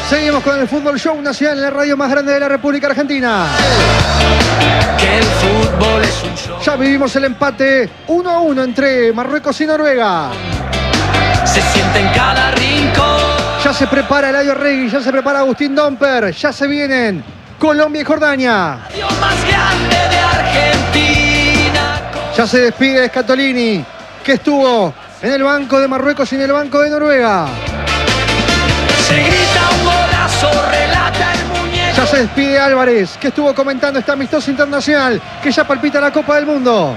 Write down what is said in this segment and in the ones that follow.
Seguimos con el Fútbol Show Nacional en la radio más grande de la República Argentina. Que el fútbol es un show. Ya vivimos el empate 1-1 entre Marruecos y Noruega. Se siente en cada rincón. Ya se prepara Eladio Regui, ya se prepara Agustín Domper, ya se vienen Colombia y Jordania. Dios más grande de Argentina. Ya se despide Scatolini, que estuvo en el banco de Marruecos y en el banco de Noruega. Se grita un golazo, relata el muñeco. Ya se despide Álvarez, que estuvo comentando este amistoso internacional, que ya palpita la Copa del Mundo.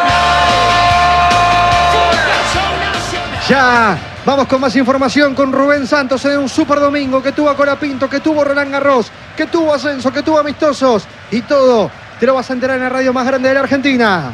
Ya vamos con más información con Rubén Santos en un super domingo que tuvo a Colapinto, que tuvo Roland Garros, que tuvo ascenso, que tuvo amistosos y todo te lo vas a enterar en la radio más grande de la Argentina.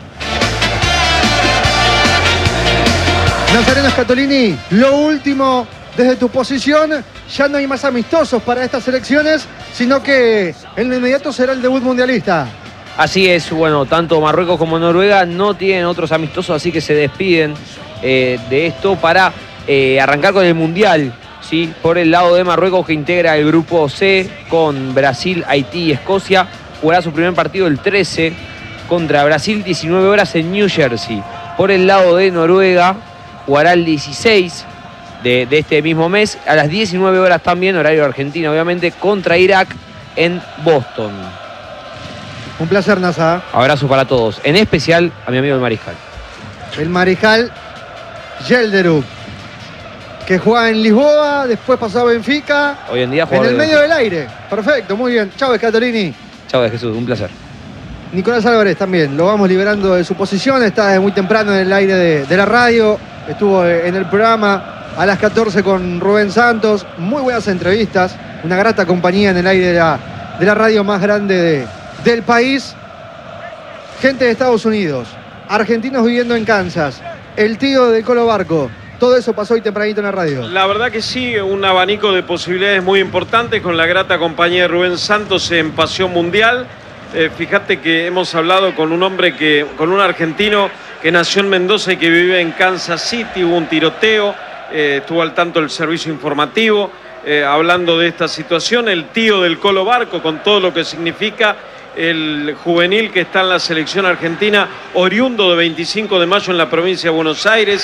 Nazareno Scatolini, lo último desde tu posición, ya no hay más amistosos para estas elecciones, sino que en lo inmediato será el debut mundialista. Así es, bueno, tanto Marruecos como Noruega no tienen otros amistosos, así que se despiden de esto para arrancar con el Mundial, ¿sí? Por el lado de Marruecos, que integra el grupo C con Brasil, Haití y Escocia, jugará su primer partido el 13 contra Brasil, 19 horas en New Jersey. Por el lado de Noruega, jugará el 16 de este mismo mes, a las 19 horas también, horario argentino obviamente, contra Irak en Boston. Un placer, Nasa. Abrazo para todos, en especial a mi amigo el Mariscal. El Mariscal Yelderuk, que juega en Lisboa, después pasó a Benfica. Hoy en día juega en el medio del aire. Perfecto, muy bien. Chau, Scatolini. Chau, Jesús, un placer. Nicolás Álvarez también, lo vamos liberando de su posición, está desde muy temprano en el aire de la radio, estuvo en el programa a las 14 con Rubén Santos, muy buenas entrevistas, una grata compañía en el aire de la radio más grande del país. Gente de Estados Unidos, argentinos viviendo en Kansas, el tío de Colo Barco, todo eso pasó hoy tempranito en la radio. La verdad que sí, un abanico de posibilidades muy importantes con la grata compañía de Rubén Santos en Pasión Mundial. Fíjate que hemos hablado con un hombre con un argentino que nació en Mendoza y que vive en Kansas City, hubo un tiroteo, estuvo al tanto del servicio informativo, hablando de esta situación, el tío del Colo Barco, con todo lo que significa el juvenil que está en la selección argentina, oriundo de 25 de mayo en la provincia de Buenos Aires.